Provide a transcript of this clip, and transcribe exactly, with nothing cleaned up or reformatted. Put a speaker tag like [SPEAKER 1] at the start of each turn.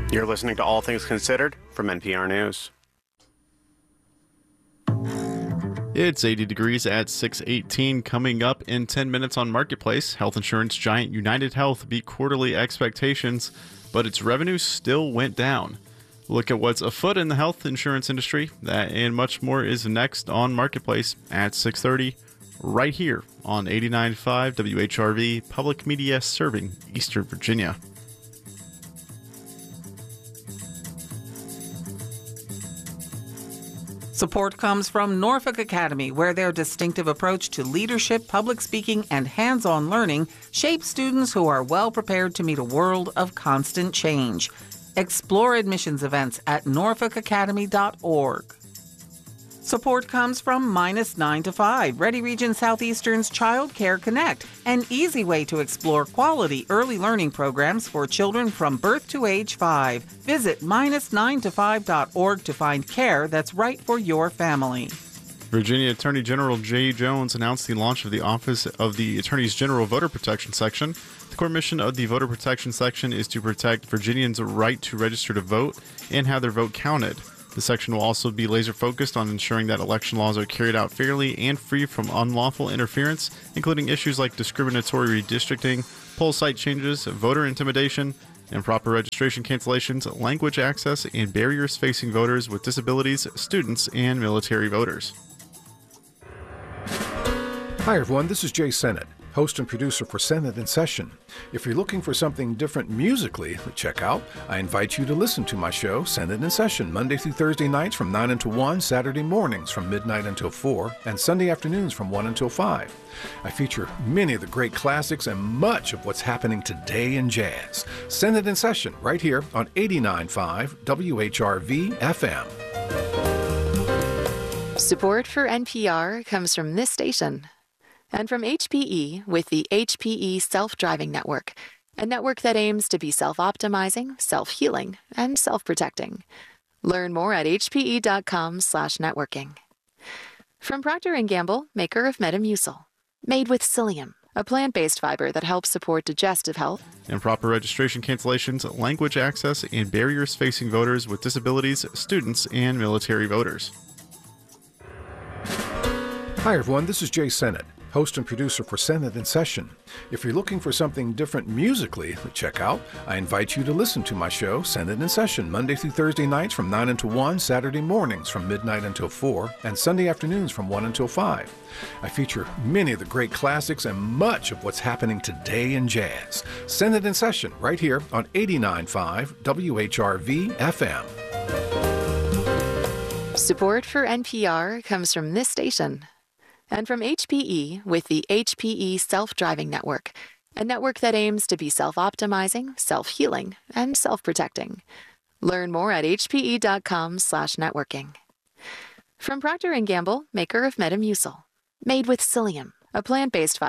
[SPEAKER 1] You're listening to All Things Considered from N P R News.
[SPEAKER 2] It's eighty degrees at six eighteen. Coming up in ten minutes on Marketplace, health insurance giant United Health beat quarterly expectations, but its revenue still went down. Look at what's afoot in the health insurance industry. That and much more is next on Marketplace at six thirty, right here on eighty-nine point five W H R V, public media serving Eastern Virginia.
[SPEAKER 3] Support comes from Norfolk Academy, where their distinctive approach to leadership, public speaking, and hands-on learning shapes students who are well prepared to meet a world of constant change. Explore admissions events at norfolk academy dot org. Support comes from Minus nine to five, Ready Region Southeastern's Child Care Connect, an easy way to explore quality early learning programs for children from birth to age five. Visit minus nine to five dot org to find care that's right for your family.
[SPEAKER 2] Virginia Attorney General Jay Jones announced the launch of the Office of the Attorney General Voter Protection Section. The core mission of the Voter Protection Section is to protect Virginians' right to register to vote and have their vote counted. The section will also be laser-focused on ensuring that election laws are carried out fairly and free from unlawful interference, including issues like discriminatory redistricting, poll site changes, voter intimidation, improper registration cancellations, language access, and barriers facing voters with disabilities, students, and military voters.
[SPEAKER 4] Hi, everyone. This is Jay Sennett, host and producer for Senate in Session. If you're looking for something different musically to check out, I invite you to listen to my show, Senate in Session, Monday through Thursday nights from nine until one, Saturday mornings from midnight until four, and Sunday afternoons from one until five. I feature many of the great classics and much of what's happening today in jazz. Senate in Session, right here on eighty-nine point five W H R V F M.
[SPEAKER 5] Support for N P R comes from this station. And from H P E with the H P E Self-Driving Network, a network that aims to be self-optimizing, self-healing, and self-protecting. Learn more at h p e dot com slash networking. From Procter and Gamble, maker of Metamucil, made with psyllium, a plant-based fiber that helps support digestive health.
[SPEAKER 2] Improper registration cancellations, language access, and barriers facing voters with disabilities, students, and military voters.
[SPEAKER 4] Hi, everyone. This is Jay Sennett, host and producer for Senate in Session. If you're looking for something different musically to check out, I invite you to listen to my show, Senate in Session, Monday through Thursday nights from nine until one, Saturday mornings from midnight until four, and Sunday afternoons from one until five. I feature many of the great classics and much of what's happening today in jazz. Senate in Session, right here on eighty-nine point five W H R V F M.
[SPEAKER 5] Support for N P R comes from this station. And from H P E with the H P E Self-Driving Network, a network that aims to be self-optimizing, self-healing, and self-protecting. Learn more at h p e dot com slash networking. From Procter and Gamble, maker of Metamucil, made with psyllium, a plant-based fiber